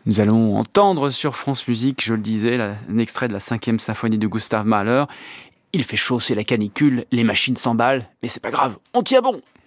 Nous allons entendre sur France Musique, je le disais, un extrait de la 5e symphonie de Gustav Mahler. Il fait chaud, c'est la canicule, les machines s'emballent, mais c'est pas grave, on tient bon!